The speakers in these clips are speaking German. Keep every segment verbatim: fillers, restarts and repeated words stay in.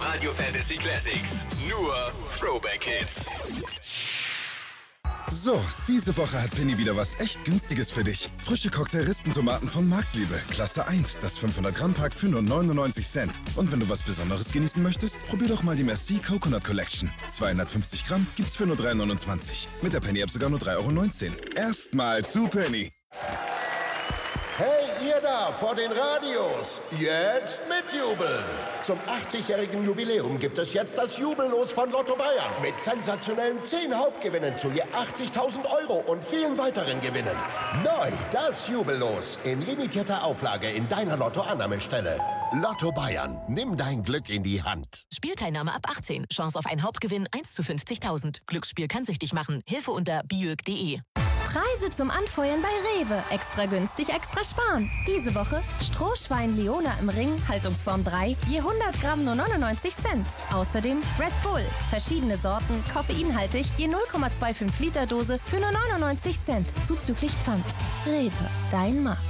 Radio Fantasy Classics. Nur Throwback Hits. So, diese Woche hat Penny wieder was echt Günstiges für dich. Frische Cocktail-Rispentomaten von Marktliebe. Klasse eins, das fünfhundert Gramm Pack für nur neunundneunzig Cent. Und wenn du was Besonderes genießen möchtest, probier doch mal die Merci Coconut Collection. zweihundertfünfzig Gramm gibt's für nur drei neunundzwanzig. Mit der Penny-App sogar nur drei Euro neunzehn. Erstmal zu Penny. Hey, ihr da vor den Radios, jetzt mitjubeln! Zum achtzigjährigen Jubiläum gibt es jetzt das Jubellos von Lotto Bayern mit sensationellen zehn Hauptgewinnen zu je achtzigtausend Euro und vielen weiteren Gewinnen. Neu das Jubellos in limitierter Auflage in deiner Lotto-Annahmestelle. Lotto Bayern, nimm dein Glück in die Hand. Spielteilnahme ab achtzehn. Chance auf einen Hauptgewinn eins zu fünfzigtausend. Glücksspiel kann süchtig machen. Hilfe unter biög punkt de. Preise zum Anfeuern bei Rewe. Extra günstig, extra sparen. Diese Woche Strohschwein Leona im Ring, Haltungsform drei, je hundert Gramm nur neunundneunzig Cent. Außerdem Red Bull, verschiedene Sorten, koffeinhaltig, je null Komma fünfundzwanzig Liter Dose für nur neunundneunzig Cent. Zuzüglich Pfand. Rewe, dein Markt.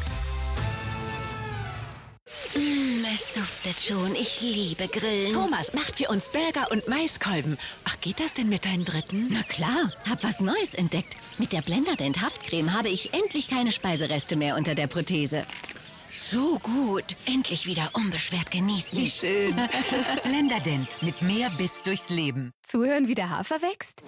Mm, es duftet schon. Ich liebe Grillen. Thomas macht für uns Burger und Maiskolben. Ach, geht das denn mit deinen Dritten? Na klar, hab was Neues entdeckt. Mit der Blenderdent Haftcreme habe ich endlich keine Speisereste mehr unter der Prothese. So gut. Endlich wieder unbeschwert genießen. Wie schön. Blenderdent mit mehr Biss durchs Leben. Zuhören, wie der Hafer wächst?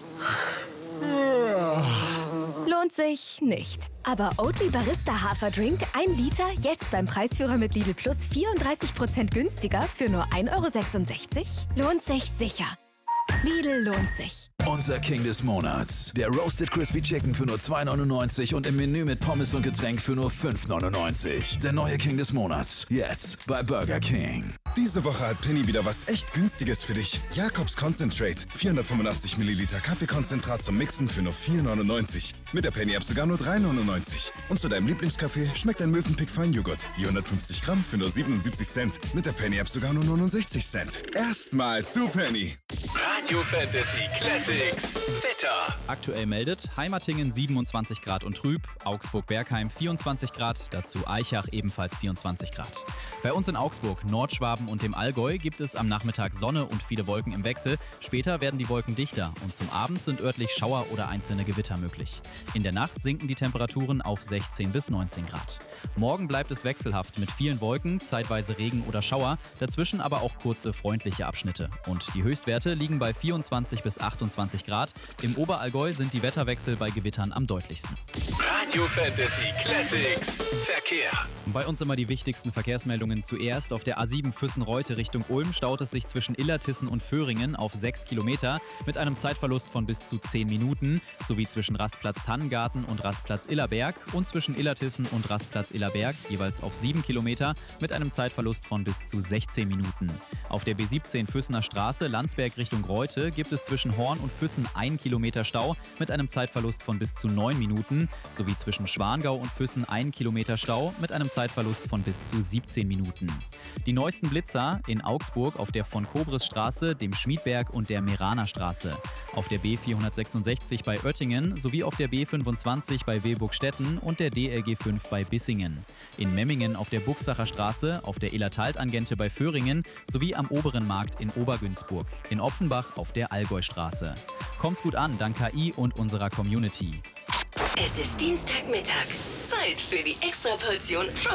Lohnt sich nicht. Aber Oatly Barista Haferdrink, ein Liter, jetzt beim Preisführer mit Lidl Plus vierunddreißig Prozent günstiger für nur ein Euro sechsundsechzig? Lohnt sich sicher. Lidl lohnt sich. Unser King des Monats. Der Roasted Crispy Chicken für nur zwei neunundneunzig und im Menü mit Pommes und Getränk für nur fünf neunundneunzig. Der neue King des Monats. Jetzt bei Burger King. Diese Woche hat Penny wieder was echt Günstiges für dich. Jakobs Concentrate. vierhundertfünfundachtzig Milliliter Kaffeekonzentrat zum Mixen für nur vier neunundneunzig. Mit der Penny-App sogar nur drei neunundneunzig. Und zu deinem Lieblingskaffee schmeckt ein Mövenpick Feinjoghurt. Je hundertfünfzig Gramm für nur siebenundsiebzig Cent. Mit der Penny-App sogar nur neunundsechzig Cent. Erstmal zu Penny. Radio Fantasy Classics. Wetter. Aktuell meldet Heimatingen siebenundzwanzig Grad und trüb, Augsburg-Bergheim vierundzwanzig Grad, dazu Aichach ebenfalls vierundzwanzig Grad. Bei uns in Augsburg, Nordschwaben und dem Allgäu gibt es am Nachmittag Sonne und viele Wolken im Wechsel. Später werden die Wolken dichter und zum Abend sind örtlich Schauer oder einzelne Gewitter möglich. In der Nacht sinken die Temperaturen auf sechzehn bis neunzehn Grad. Morgen bleibt es wechselhaft mit vielen Wolken, zeitweise Regen oder Schauer, dazwischen aber auch kurze freundliche Abschnitte. Und die Höchstwerte liegen bei vierundzwanzig bis achtundzwanzig Grad. Im Oberallgäu sind die Wetterwechsel bei Gewittern am deutlichsten. Radio Fantasy Classics. Verkehr. Bei uns immer die wichtigsten Verkehrsmeldungen zuerst. Auf der A sieben Füssen-Reute Richtung Ulm staut es sich zwischen Illertissen und Föhringen auf sechs Kilometer mit einem Zeitverlust von bis zu zehn Minuten, sowie zwischen Rastplatz Tannengarten und Rastplatz Illerberg und zwischen Illertissen und Rastplatz Illerberg jeweils auf sieben Kilometer mit einem Zeitverlust von bis zu sechzehn Minuten. Auf der B siebzehn Füssener Straße Landsberg Richtung Reute gibt es zwischen Horn und Füssen ein Kilometer Stau mit einem Zeitverlust von bis zu neun Minuten, sowie zwischen Schwangau und Füssen ein Kilometer Stau mit einem Zeitverlust von bis zu siebzehn Minuten. Die neuesten Blitzer in Augsburg auf der von Kobres Straße, dem Schmiedberg und der Meraner Straße. Auf der B vierhundertsechsundsechzig bei Oettingen sowie auf der B fünfundzwanzig bei Wilburgstetten und der D L G fünf bei Bissingen. In Memmingen auf der Buchsacher Straße, auf der Illertal-Tangente bei Föhringen sowie am Oberen Markt in Obergünzburg. In Opfenbach auf der Allgäustraße. Kommt's gut an, dank K I und unserer Community. Es ist Dienstagmittag. Zeit für die Extraportion